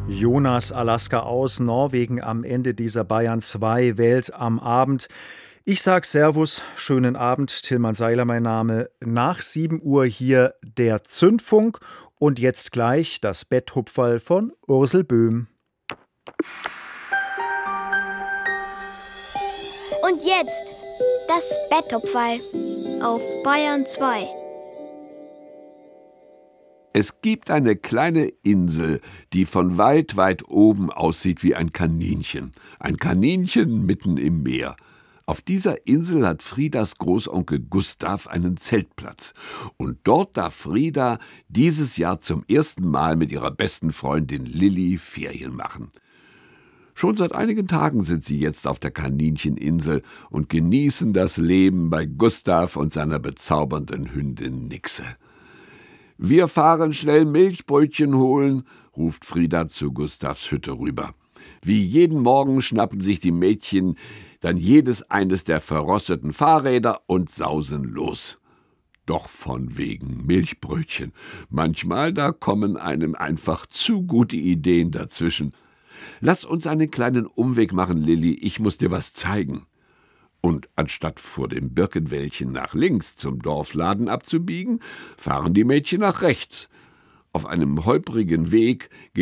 Jonas Alaska aus Norwegen am Ende dieser Bayern 2 Welt am Abend. Ich sag Servus, schönen Abend, Tilman Seiler mein Name. Nach 7 Uhr hier der Zündfunk und jetzt gleich das Betthupferl von Ursel Böhm. Und jetzt das Betthupferl auf Bayern 2. Es gibt eine kleine Insel, die von weit, weit oben aussieht wie ein Kaninchen. Ein Kaninchen mitten im Meer. Auf dieser Insel hat Friedas Großonkel Gustav einen Zeltplatz. Und dort darf Frieda dieses Jahr zum ersten Mal mit ihrer besten Freundin Lilli Ferien machen. Schon seit einigen Tagen sind sie jetzt auf der Kanincheninsel und genießen das Leben bei Gustav und seiner bezaubernden Hündin Nixe. »Wir fahren schnell Milchbrötchen holen«, ruft Frieda zu Gustavs Hütte rüber. Wie jeden Morgen schnappen sich die Mädchen dann eines der verrosteten Fahrräder und sausen los. Doch von wegen Milchbrötchen. Manchmal, da kommen einem einfach zu gute Ideen dazwischen. »Lass uns einen kleinen Umweg machen, Lilli, ich muss dir was zeigen.« Und anstatt vor dem Birkenwäldchen nach links zum Dorfladen abzubiegen, fahren die Mädchen nach rechts. Auf einem holprigen Weg